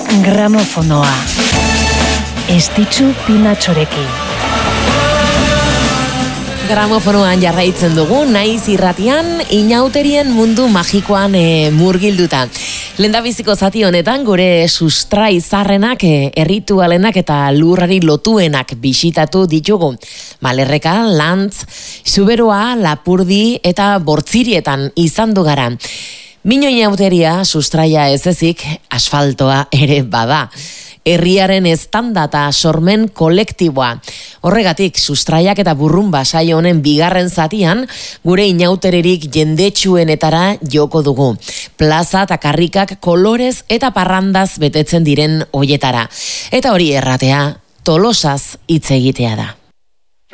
Gramofonoa. Estitxu Pinatxorekin. Gramofonoan jarraitzen dugu, naiz irratian, inauterien mundu magikoan murgilduta. Lehendabiziko zati honetan gure sustrai zarrenak, erritualenak eta lurrari lotuenak bisitatu ditugu. Malerreka, Lantz, Zuberoa, Lapurdi eta Bortzirietan izan du gara. Mino inauteria sustraia ez ezik, asfaltoa ere bada. Herriaren eztanda eta sormen kolektiboa. Horregatik, sustraiak eta burrumba saio honen bigarren zatian, gure inauteririk jendetsuenetara joko dugu. Plaza eta karrikak kolorez eta parrandaz betetzen diren hoietara. Eta hori erratea, Tolosaz hitz egitea da.